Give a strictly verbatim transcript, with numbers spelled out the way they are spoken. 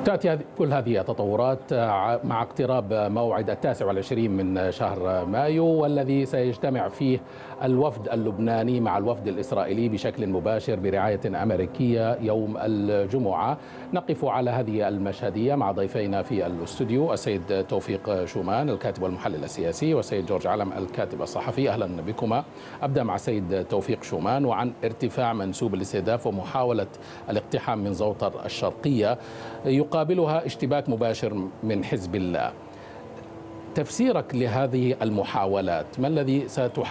تأتي كل هذه التطورات مع اقتراب موعد التاسع والعشرين من شهر مايو، والذي سيجتمع فيه الوفد اللبناني مع الوفد الإسرائيلي بشكل مباشر برعاية أمريكية يوم الجمعة. نقف على هذه المشهدية مع ضيفينا في الاستوديو، السيد توفيق شومان الكاتب والمحلل السياسي، والسيد جورج علم الكاتب الصحفي. أهلا بكما. أبدأ مع السيد توفيق شومان، وعن ارتفاع منسوب الاستهداف ومحاولة الاقتحام من زوطر الشرقية يقابلها اشتباك مباشر من حزب الله. تفسيرك لهذه المحاولات، ما الذي ستحاول